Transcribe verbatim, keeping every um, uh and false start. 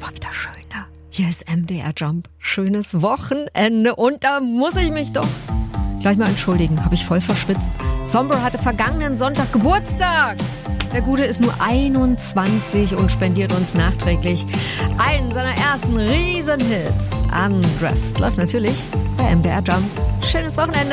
mal wieder schön, ne? Hier ist M D R Jump. Schönes Wochenende und da muss ich mich doch gleich mal entschuldigen. Habe ich voll verschwitzt. Sombra hatte vergangenen Sonntag Geburtstag. Der Gute ist nur einundzwanzig und spendiert uns nachträglich einen seiner ersten Riesenhits. Undressed läuft natürlich bei M D R Jump. Schönes Wochenende.